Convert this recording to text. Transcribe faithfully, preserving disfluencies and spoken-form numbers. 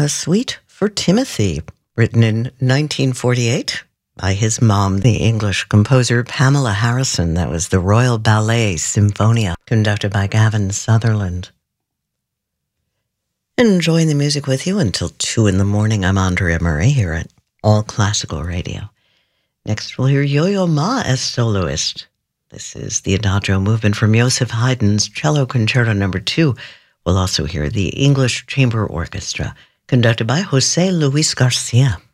A Suite for Timothy, written in nineteen forty-eight by his mom, the English composer Pamela Harrison. That was the Royal Ballet Symphonia, conducted by Gavin Sutherland. Enjoying the music with you until two in the morning. I'm Andrea Murray here at All Classical Radio. Next, we'll hear Yo-Yo Ma as soloist. This is the Adagio movement from Joseph Haydn's Cello Concerto Number Two. We'll also hear the English Chamber Orchestra, conducted by José Luis Garcia.